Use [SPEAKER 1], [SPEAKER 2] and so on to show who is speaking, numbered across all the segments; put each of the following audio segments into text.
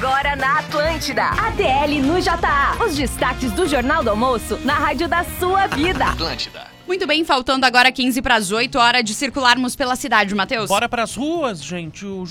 [SPEAKER 1] agora na Atlântida. ATL no JA. Os destaques do Jornal do Almoço na rádio da sua vida.
[SPEAKER 2] Atlântida.
[SPEAKER 3] Muito bem, faltando agora 15 para as 8, hora de circularmos pela cidade, Matheus.
[SPEAKER 4] Bora pras ruas, gente. O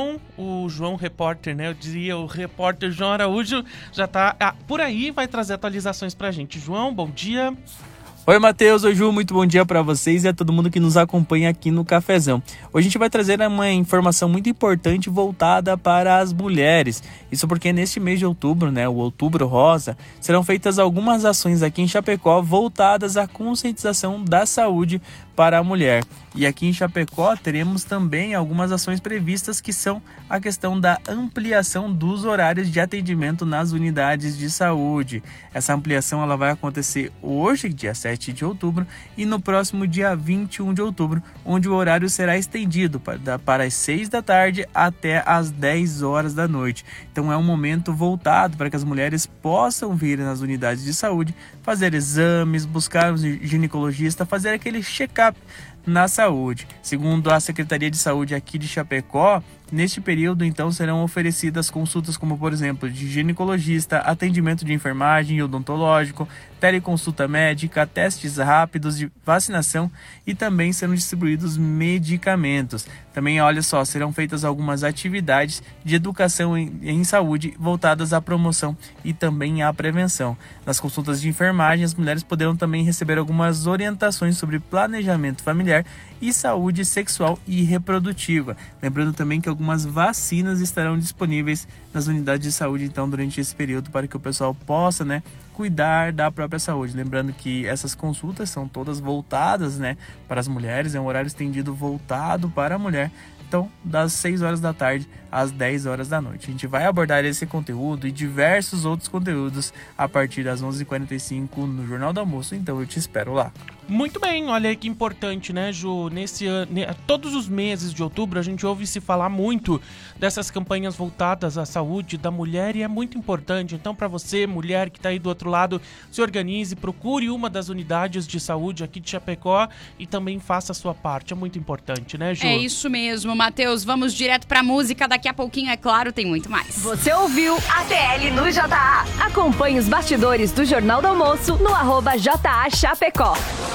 [SPEAKER 4] João repórter, né? Eu dizia, o repórter João Araújo já tá por aí, vai trazer atualizações pra gente. João, bom dia.
[SPEAKER 5] Oi, Matheus, oi, Ju, muito bom dia para vocês e a todo mundo que nos acompanha aqui no Cafezão. Hoje a gente vai trazer uma informação muito importante voltada para as mulheres. Isso porque neste mês de outubro, né, o Outubro Rosa, serão feitas algumas ações aqui em Chapecó voltadas à conscientização da saúde para a mulher. E aqui em Chapecó teremos também algumas ações previstas que são a questão da ampliação dos horários de atendimento nas unidades de saúde. Essa ampliação ela vai acontecer hoje, dia 7 de outubro, e no próximo dia 21 de outubro, onde o horário será estendido para as 6 da tarde até as 10 horas da noite. Então é um momento voltado para que as mulheres possam vir nas unidades de saúde, fazer exames, buscar um ginecologista, fazer aquele check-up na saúde. Segundo a Secretaria de Saúde aqui de Chapecó, neste período, então, serão oferecidas consultas como, por exemplo, de ginecologista, atendimento de enfermagem e odontológico, teleconsulta médica, testes rápidos de vacinação e também serão distribuídos medicamentos. Também, olha só, serão feitas algumas atividades de educação em saúde voltadas à promoção e também à prevenção. Nas consultas de enfermagem, as mulheres poderão também receber algumas orientações sobre planejamento familiar e saúde sexual e reprodutiva. Lembrando também que algumas vacinas estarão disponíveis nas unidades de saúde, então, durante esse período, para que o pessoal possa, cuidar da própria saúde. Lembrando que essas consultas são todas voltadas, para as mulheres, é um horário estendido voltado para a mulher. Então, das 6 horas da tarde às 10 horas da noite. A gente vai abordar esse conteúdo e diversos outros conteúdos a partir das 11h45 no Jornal do Almoço. Então, eu te espero lá.
[SPEAKER 4] Muito bem, olha aí que importante, né, Ju? Nesse ano, todos os meses de outubro, a gente ouve se falar muito dessas campanhas voltadas à saúde da mulher e é muito importante. Então, para você, mulher que está aí do outro lado, se organize, procure uma das unidades de saúde aqui de Chapecó e também faça a sua parte. É muito importante, né, Ju?
[SPEAKER 3] É isso mesmo, Matheus. Vamos direto pra música. Daqui a pouquinho, é claro, tem muito mais.
[SPEAKER 1] Você ouviu ATL no JA. Acompanhe os bastidores do Jornal do Almoço no @JA Chapecó.